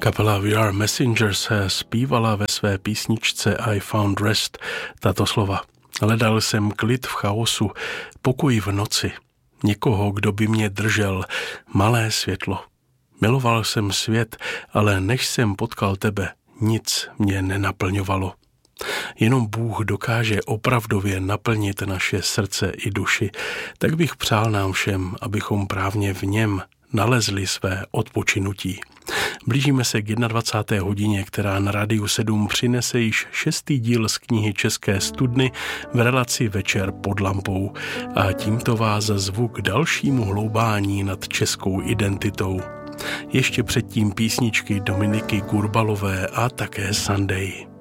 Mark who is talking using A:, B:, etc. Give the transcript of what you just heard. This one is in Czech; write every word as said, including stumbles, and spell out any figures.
A: Kapela We Are Messengers zpívala ve své písničce I Found Rest tato slova. Hledal jsem klid v chaosu, pokoj v noci, někoho, kdo by mě držel, malé světlo. Miloval jsem svět, ale než jsem potkal tebe, nic mě nenaplňovalo. Jenom Bůh dokáže opravdově naplnit naše srdce i duši, tak bych přál nám všem, abychom právě v něm nalezli své odpočinutí. Blížíme se k dvacáté jedné hodině, která na Rádiu sedm přinese již šestý díl z knihy České studny v relaci Večer pod lampou a tímto vás zvu k dalšímu hloubání nad českou identitou. Ještě předtím písničky Dominiky Gurbalové a také Sunday.